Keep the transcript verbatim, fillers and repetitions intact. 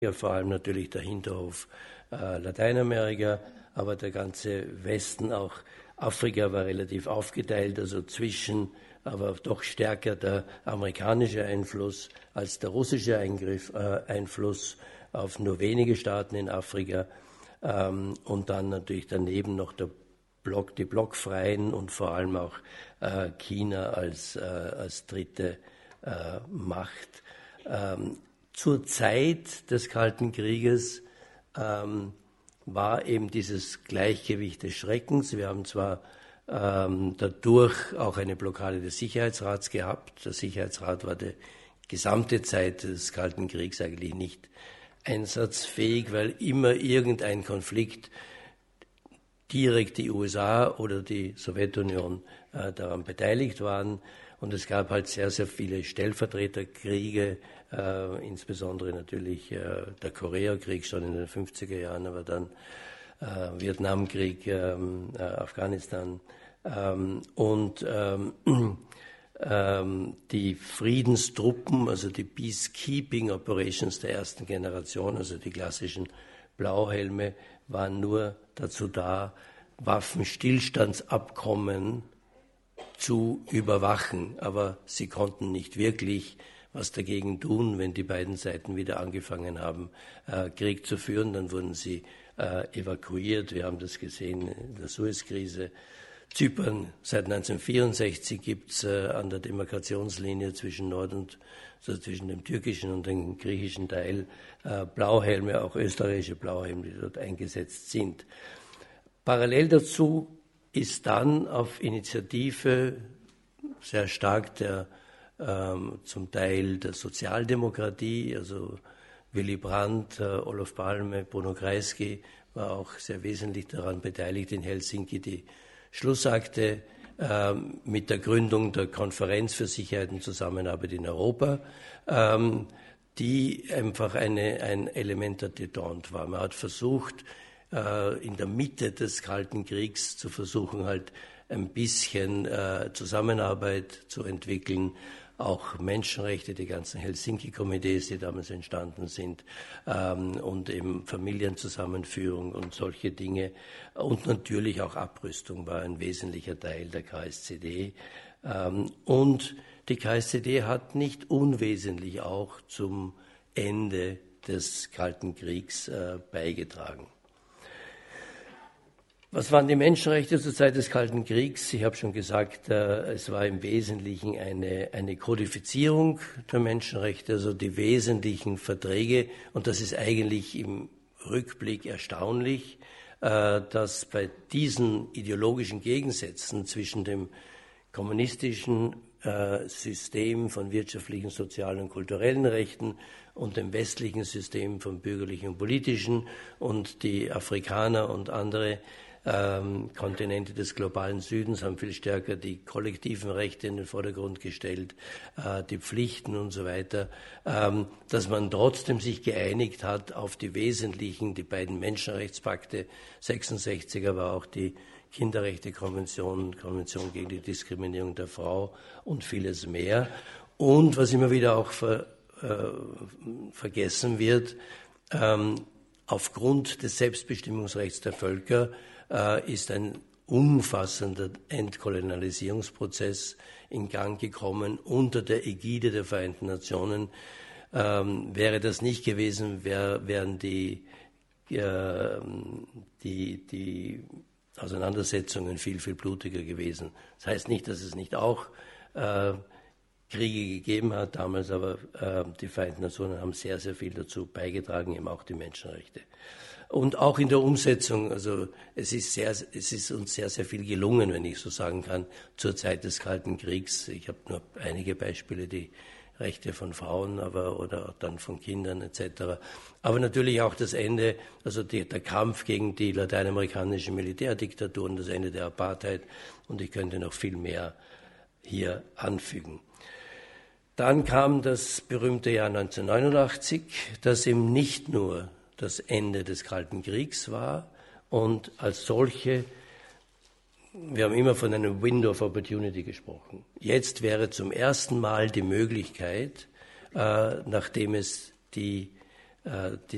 Ja, vor allem natürlich der Hinterhof äh, Lateinamerika, aber der ganze Westen, auch Afrika, war relativ aufgeteilt, also zwischen, aber doch stärker der amerikanische Einfluss als der russische Eingriff, äh, Einfluss auf nur wenige Staaten in Afrika ähm, und dann natürlich daneben noch der Block, die Blockfreien und vor allem auch äh, China als, äh, als dritte äh, Macht. Ähm, Zur Zeit des Kalten Krieges ähm, war eben dieses Gleichgewicht des Schreckens. Wir haben zwar ähm, dadurch auch eine Blockade des Sicherheitsrats gehabt. Der Sicherheitsrat war die gesamte Zeit des Kalten Kriegs eigentlich nicht einsatzfähig, weil immer irgendein Konflikt direkt die U S A oder die Sowjetunion äh, daran beteiligt waren. Und es gab halt sehr, sehr viele Stellvertreterkriege, äh, insbesondere natürlich äh, der Koreakrieg schon in den fünfziger Jahren, aber dann äh, Vietnamkrieg, ähm, äh, Afghanistan ähm, und ähm, ähm, die Friedenstruppen, also die Peacekeeping Operations der ersten Generation, also die klassischen Blauhelme, waren nur dazu da, Waffenstillstandsabkommen zu überwachen. Aber sie konnten nicht wirklich was dagegen tun, wenn die beiden Seiten wieder angefangen haben, äh, Krieg zu führen. Dann wurden sie äh, evakuiert. Wir haben das gesehen in der Suezkrise. Zypern seit neunzehnhundertvierundsechzig gibt es äh, an der Demarkationslinie zwischen Nord und also zwischen dem türkischen und dem griechischen Teil äh, Blauhelme, auch österreichische Blauhelme, die dort eingesetzt sind. Parallel dazu ist dann auf Initiative sehr stark der ähm, zum Teil der Sozialdemokratie, also Willy Brandt, äh, Olof Palme, Bruno Kreisky war auch sehr wesentlich daran beteiligt, in Helsinki die Schlussakte äh, mit der Gründung der Konferenz für Sicherheit und Zusammenarbeit in Europa, ähm, die einfach eine, ein Element der Détente war. Man hat versucht, äh, in der Mitte des Kalten Kriegs zu versuchen, halt ein bisschen äh, Zusammenarbeit zu entwickeln, auch Menschenrechte, die ganzen Helsinki-Komitees, die damals entstanden sind, ähm, und eben Familienzusammenführung und solche Dinge. Und natürlich auch Abrüstung war ein wesentlicher Teil der K S C D. Ähm, und die K S C D hat nicht unwesentlich auch zum Ende des Kalten Kriegs äh, beigetragen. Was waren die Menschenrechte zur Zeit des Kalten Kriegs? Ich habe schon gesagt, äh, es war im Wesentlichen eine, eine Kodifizierung der Menschenrechte, also die wesentlichen Verträge. Und das ist eigentlich im Rückblick erstaunlich, äh, dass bei diesen ideologischen Gegensätzen zwischen dem kommunistischen äh, System von wirtschaftlichen, sozialen und kulturellen Rechten und dem westlichen System von bürgerlichen und politischen und die Afrikaner und andere Ähm, Kontinente des globalen Südens haben viel stärker die kollektiven Rechte in den Vordergrund gestellt, äh, die Pflichten und so weiter, ähm, dass man trotzdem sich geeinigt hat auf die wesentlichen, die beiden Menschenrechtspakte, sechsundsechzig, aber auch die Kinderrechtekonvention, Konvention gegen die Diskriminierung der Frau und vieles mehr. Und was immer wieder auch ver, äh, vergessen wird, ähm, aufgrund des Selbstbestimmungsrechts der Völker ist ein umfassender Entkolonialisierungsprozess in Gang gekommen unter der Ägide der Vereinten Nationen. Ähm, wäre das nicht gewesen, wär, wären die, äh, die, die Auseinandersetzungen viel, viel blutiger gewesen. Das heißt nicht, dass es nicht auch äh, Kriege gegeben hat damals, aber äh, die Vereinten Nationen haben sehr, sehr viel dazu beigetragen, eben auch die Menschenrechte. Und auch in der Umsetzung, also es ist, sehr, es ist uns sehr, sehr viel gelungen, wenn ich so sagen kann, zur Zeit des Kalten Kriegs. Ich habe nur einige Beispiele, die Rechte von Frauen, aber oder dann von Kindern et cetera. Aber natürlich auch das Ende, also die, der Kampf gegen die lateinamerikanischen Militärdiktaturen, das Ende der Apartheid, und ich könnte noch viel mehr hier anfügen. Dann kam das berühmte Jahr neunzehnhundertneunundachtzig, das eben nicht nur das Ende des Kalten Kriegs war und als solche, wir haben immer von einem Window of Opportunity gesprochen. Jetzt wäre zum ersten Mal die Möglichkeit, äh, nachdem es die, äh, die